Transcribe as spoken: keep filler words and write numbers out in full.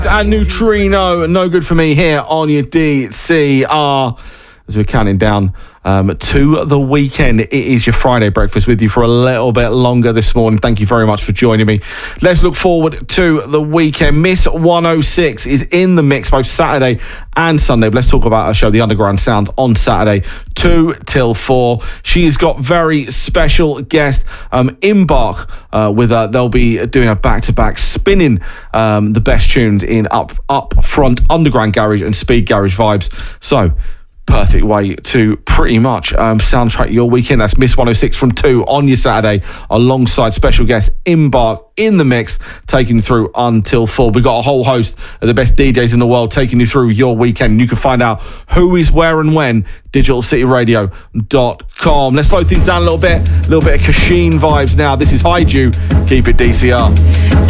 And Neutrino, No Good For Me here on your D C R. As we're counting down um, to the weekend, it is your Friday breakfast with you for a little bit longer this morning. Thank you very much for joining me. Let's look forward to the weekend. Miss one oh six is in the mix both Saturday and Sunday. But let's talk about her show, The Underground Sound, on Saturday, two till four. She's got very special guest, um, Embark, uh, with her. They'll be doing a back-to-back, spinning um, the best tunes in up, up front underground garage and speed garage vibes. So, perfect way to pretty much um, soundtrack your weekend. That's Miss one oh six from two on your Saturday, alongside special guest Embark in the mix, taking you through until four. We've got a whole host of the best D Js in the world taking you through your weekend. You can find out who is where and when, digital city radio dot com. Let's slow things down a little bit. A little bit of Kashin vibes now. This is Hide You. Keep it D C R.